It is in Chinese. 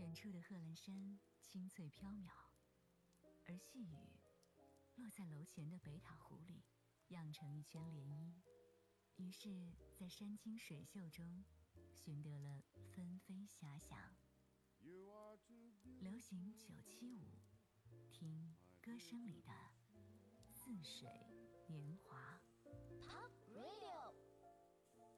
远处的贺兰山青翠飘渺，而细雨落在楼前的北塔湖里，漾成一圈涟漪。于是，在山清水秀中，寻得了纷飞遐想。流行975，听歌声里的似水年华。